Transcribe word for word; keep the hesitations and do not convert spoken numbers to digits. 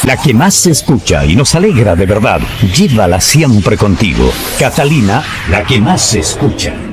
La que más se escucha y nos alegra de verdad. Llévala siempre contigo. Catalina, la que más se escucha.